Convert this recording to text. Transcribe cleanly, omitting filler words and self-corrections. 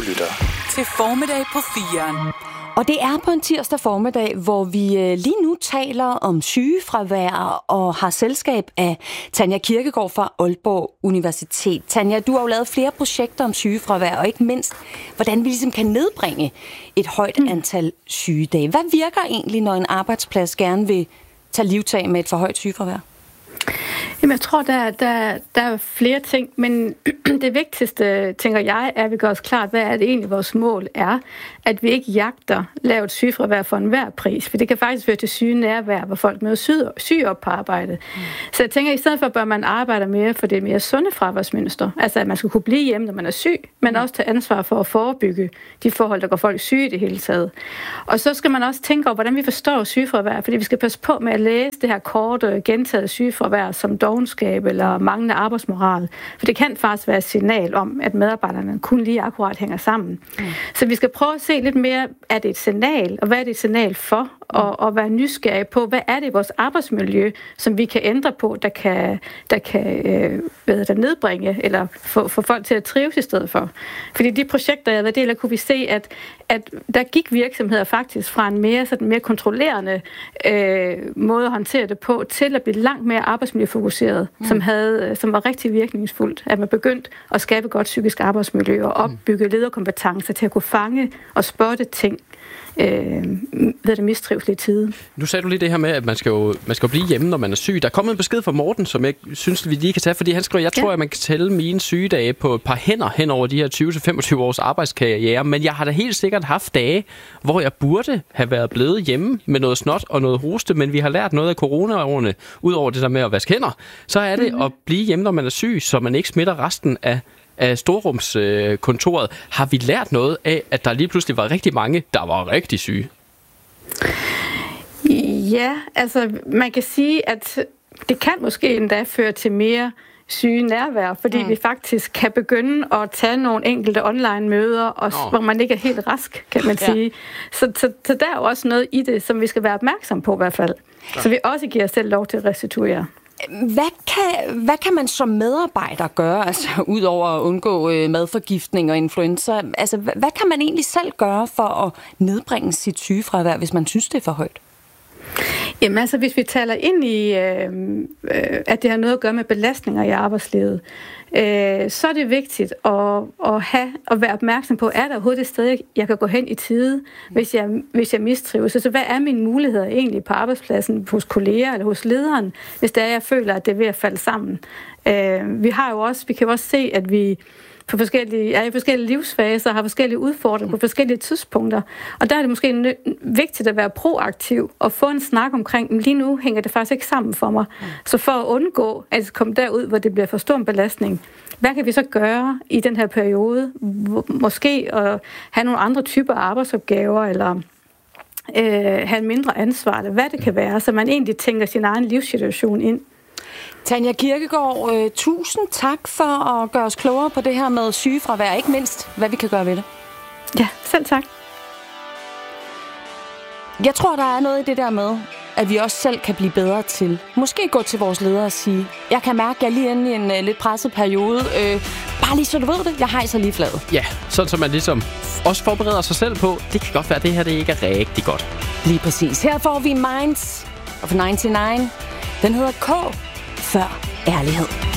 lytter til Formiddag på 4'eren. Og det er på en tirsdag formiddag, hvor vi lige nu taler om sygefravær og har selskab af Tanja Kirkegaard fra Aalborg Universitet. Tanja, du har jo lavet flere projekter om sygefravær, og ikke mindst, hvordan vi ligesom kan nedbringe et højt antal sygedage. Hvad virker egentlig, når en arbejdsplads gerne vil tage livtag med et for højt sygefravær? Jamen, jeg tror, der er flere ting, men det vigtigste, tænker jeg, er, at vi gør os klart, hvad er det egentlig, vores mål er, at vi ikke jagter lavt sygefravær for enhver pris, for det kan faktisk føre til syge nærvær, hvor folk møder syge op på arbejde. Så jeg tænker, at i stedet for bør man arbejde mere for det mere sunde fraværsmønster, altså at man skal kunne blive hjemme, når man er syg, men også tage ansvar for at forebygge de forhold, der går folk syge i det hele taget. Og så skal man også tænke over, hvordan vi forstår sygefravær, fordi vi skal passe på med at læse det her korte, gentaget sygefravær som dovenskab eller manglende arbejdsmoral, for det kan faktisk være et signal om, at medarbejderne kun lige akkurat hænger sammen. Så vi skal prøve at se lidt mere, er det et signal, og hvad er det et signal for, og være nysgerrige på, hvad er det i vores arbejdsmiljø, som vi kan ændre på, der kan nedbringe, eller få folk til at trives i stedet for. Fordi de projekter, jeg har været del af, kunne vi se, at der gik virksomheder faktisk fra en mere kontrollerende måde at håndtere det på, til at blive langt mere arbejdsmiljøfokuseret, som var rigtig virkningsfuldt, at man begyndte at skabe godt psykisk arbejdsmiljø og opbygge lederkompetencer til at kunne fange og spotte ting ved det mistrivsel i tide. Nu sagde du lige det her med, at man skal jo blive hjemme, når man er syg. Der er kommet en besked fra Morten, som jeg synes, vi lige kan tage, fordi han skriver, jeg tror, at man kan tælle mine sygedage på et par hænder hen over de her 20-25 års arbejdskarriere, men jeg har da helt sikkert haft dage, hvor jeg burde have været blevet hjemme med noget snot og noget hoste, men vi har lært noget af coronaårene, ud over det der med at vaske hænder, så er det at blive hjemme, når man er syg, så man ikke smitter resten af storrumskontoret. Har vi lært noget af, at der lige pludselig var rigtig mange, der var rigtig syge? Ja, altså man kan sige, at det kan måske endda føre til mere syge nærvær, fordi vi faktisk kan begynde at tage nogle enkelte online-møder, og hvor man ikke er helt rask, kan man sige. Så der er jo også noget i det, som vi skal være opmærksom på i hvert fald. Så vi også giver os selv lov til at restituere. Hvad kan man som medarbejder gøre, altså ud over at undgå madforgiftning og influenza? Altså, hvad kan man egentlig selv gøre for at nedbringe sit sygefravær, hvis man synes, det er for højt? Jamen altså, hvis vi taler ind i, at det har noget at gøre med belastninger i arbejdslivet, så er det vigtigt at være opmærksom på, er der overhovedet et sted, jeg kan gå hen i tide, hvis jeg mistrives? Så hvad er mine muligheder egentlig på arbejdspladsen, hos kolleger eller hos lederen, hvis det er, jeg føler, at det er ved at falde sammen? Vi kan jo også se, at vi er i forskellige livsfaser, har forskellige udfordringer på forskellige tidspunkter. Og der er det måske vigtigt at være proaktiv og få en snak omkring, lige nu hænger det faktisk ikke sammen for mig. Så for at undgå at komme derud, hvor det bliver for stor en belastning, hvad kan vi så gøre i den her periode? Måske at have nogle andre typer arbejdsopgaver, eller have en mindre ansvar, eller hvad det kan være, så man egentlig tænker sin egen livssituation ind. Tanja Kirkegaard, tusind tak for at gøre os klogere på det her med sygefravær, ikke mindst, hvad vi kan gøre ved det. Ja, selv tak. Jeg tror, der er noget i det der med, at vi også selv kan blive bedre til. Måske gå til vores ledere og sige, jeg kan mærke, at jeg er lige inde i en lidt presset periode. Bare lige så du ved det, jeg hejser lige fladet. Ja, sådan så man ligesom også forbereder sig selv på, det kan godt være, at det her det ikke er rigtig godt. Lige præcis. Her får vi Minds of 99. Den hedder K før ærlighed.